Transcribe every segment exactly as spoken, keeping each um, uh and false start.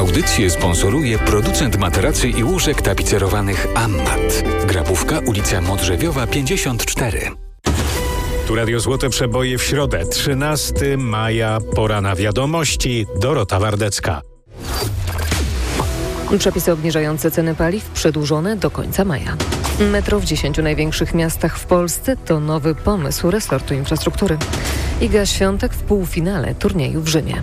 Audycję sponsoruje producent materacy i łóżek tapicerowanych Ammat. Grabówka, ulica Modrzewiowa pięćdziesiąt cztery. Tu Radio Złote Przeboje w środę, trzynastego maja, pora na wiadomości. Dorota Wardecka. Przepisy obniżające ceny paliw przedłużone do końca maja. Metro w dziesięciu największych miastach w Polsce to nowy pomysł resortu infrastruktury. Iga Świątek w półfinale turnieju w Rzymie.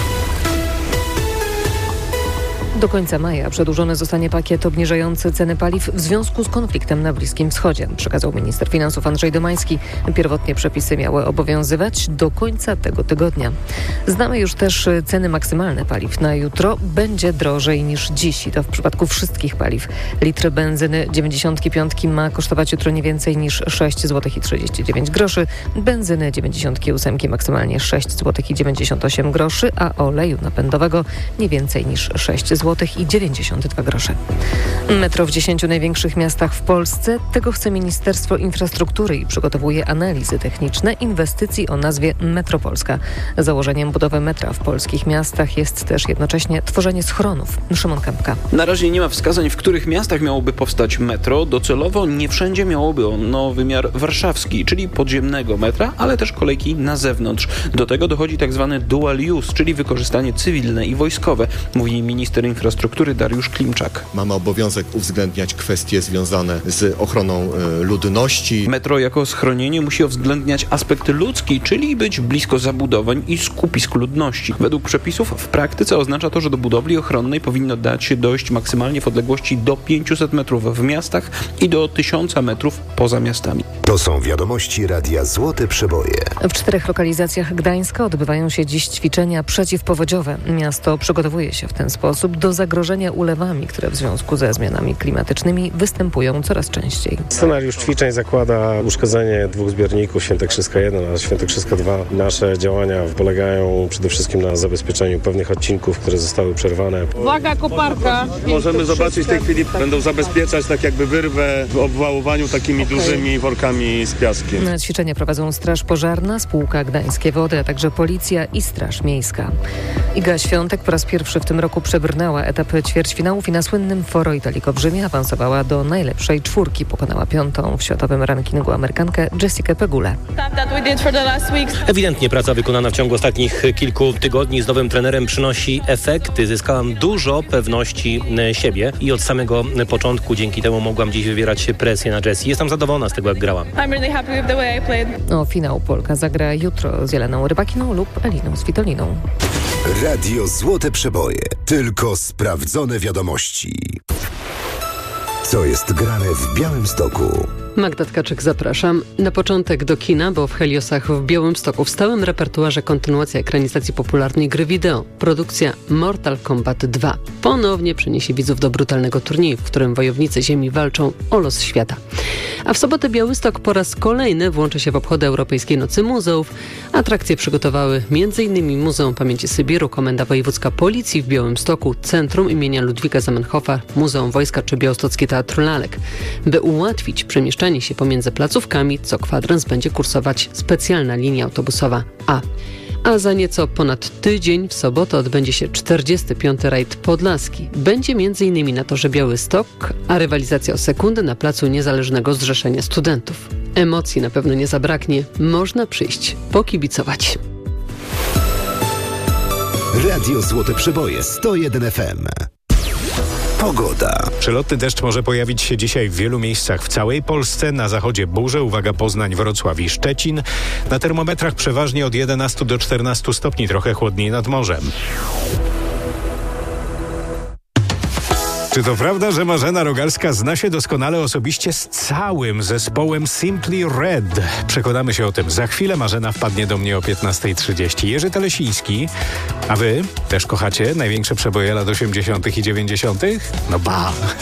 Do końca maja przedłużony zostanie pakiet obniżający ceny paliw w związku z konfliktem na Bliskim Wschodzie, przekazał minister finansów Andrzej Domański. Pierwotnie przepisy miały obowiązywać do końca tego tygodnia. Znamy już też ceny maksymalne paliw. Na jutro będzie drożej niż dziś i to w przypadku wszystkich paliw. Litr benzyny dziewięćdziesiątki piątki ma kosztować jutro nie więcej niż sześć złotych i trzydzieści dziewięć groszy, benzyny dziewięćdziesiątki ósemki maksymalnie sześć złotych i dziewięćdziesiąt osiem groszy, a oleju napędowego nie więcej niż sześć złotych i dziewięćdziesiąt dwa grosze. Metro w dziesięciu największych miastach w Polsce. Tego chce Ministerstwo Infrastruktury i przygotowuje analizy techniczne inwestycji o nazwie Metropolska. Założeniem budowy metra w polskich miastach jest też jednocześnie tworzenie schronów. Szymon Kępka. Na razie nie ma wskazań, w których miastach miałoby powstać metro. Docelowo nie wszędzie miałoby ono wymiar warszawski, czyli podziemnego metra, ale też kolejki na zewnątrz. Do tego dochodzi tak zwany dual use, czyli wykorzystanie cywilne i wojskowe, mówi minister infrastruktury Dariusz Klimczak. Mamy obowiązek uwzględniać kwestie związane z ochroną y, ludności. Metro jako schronienie musi uwzględniać aspekt ludzki, czyli być blisko zabudowań i skupisk ludności. Według przepisów w praktyce oznacza to, że do budowli ochronnej powinno dać się dojść maksymalnie w odległości do pięciuset metrów w miastach i do tysiąc metrów poza miastami. To są wiadomości Radia Złote Przeboje. W czterech lokalizacjach Gdańska odbywają się dziś ćwiczenia przeciwpowodziowe. Miasto przygotowuje się w ten sposób do zagrożenia ulewami, które w związku ze zmianami klimatycznymi występują coraz częściej. Scenariusz ćwiczeń zakłada uszkodzenie dwóch zbiorników, Świętokrzyska jeden a Świętokrzyska dwa. Nasze działania polegają przede wszystkim na zabezpieczeniu pewnych odcinków, które zostały przerwane. Uwaga, koparka! Możemy zobaczyć w tej chwili, będą zabezpieczać tak jakby wyrwę w obwałowaniu takimi okay. dużymi workami z piaskiem. Na ćwiczenia prowadzą Straż Pożarna, Spółka Gdańskie Wody, a także Policja i Straż Miejska. Iga Świątek po raz pierwszy w tym roku przebrnęła etap ćwierćfinałów i na słynnym Foro Italico w Rzymie awansowała do najlepszej czwórki. Pokonała piątą w światowym rankingu Amerykankę Jessica Pegulę. Ewidentnie praca wykonana w ciągu ostatnich kilku tygodni z nowym trenerem przynosi efekty. Zyskałam dużo pewności siebie i od samego początku dzięki temu mogłam dziś wywierać presję na Jessie. Jestem zadowolona z tego, jak grałam. O finał Polka zagra jutro z Jeleną Rybakiną lub Eliną Svitoliną. Radio Złote Przeboje. Tylko sprawdzone wiadomości. Co jest grane w Białymstoku? Magda Tkaczyk, zapraszam. Na początek do kina, bo w Heliosach w Białymstoku w stałym repertuarze kontynuacja ekranizacji popularnej gry wideo. Produkcja Mortal Kombat dwa ponownie przeniesie widzów do brutalnego turnieju, w którym wojownicy Ziemi walczą o los świata. A w sobotę Białystok po raz kolejny włączy się w obchody Europejskiej Nocy Muzeów. Atrakcje przygotowały m.in. Muzeum Pamięci Sybiru, Komenda Wojewódzka Policji w Białymstoku, Centrum imienia Ludwika Zamenhofa, Muzeum Wojska czy Białostocki Teatr Lalek. By ułatwić przemieszczanie się pomiędzy placówkami, co kwadrans będzie kursować specjalna linia autobusowa A. A za nieco ponad tydzień w sobotę odbędzie się czterdziesty piąty rajd podlaski. Będzie m.in. na torze Białystok, a rywalizacja o sekundy na placu Niezależnego Zrzeszenia Studentów. Emocji na pewno nie zabraknie. Można przyjść, pokibicować. Radio Złote Przeboje sto jeden F M. Pogoda. Przelotny deszcz może pojawić się dzisiaj w wielu miejscach w całej Polsce. Na zachodzie burze, uwaga, Poznań, Wrocław i Szczecin. Na termometrach przeważnie od jedenastu do czternastu stopni, trochę chłodniej nad morzem. Czy to prawda, że Marzena Rogalska zna się doskonale osobiście z całym zespołem Simply Red? Przekonamy się o tym. Za chwilę Marzena wpadnie do mnie o piętnasta trzydzieści. Jerzy Telesiński. A wy też kochacie największe przeboje lat osiemdziesiątych i dziewięćdziesiątych? No ba!